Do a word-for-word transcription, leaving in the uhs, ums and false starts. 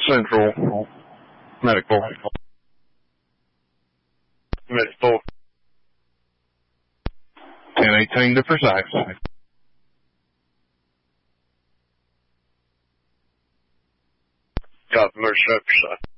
Central Medical. Medical. ten eighteen to precise. Got the mercy precise.